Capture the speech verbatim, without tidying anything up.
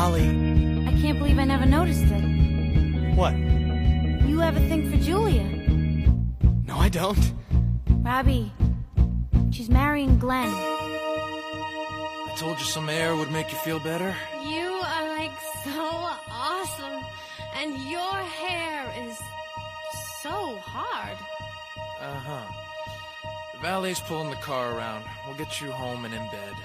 Holly... I can't believe I never noticed it. What? You have a thing for Julia. No, I don't. Robbie, she's marrying Glenn. I told you some air would make you feel better. You are like so awesome, and your hair is so hard. Uh-huh. The valet's pulling the car around. We'll get you home and in bed.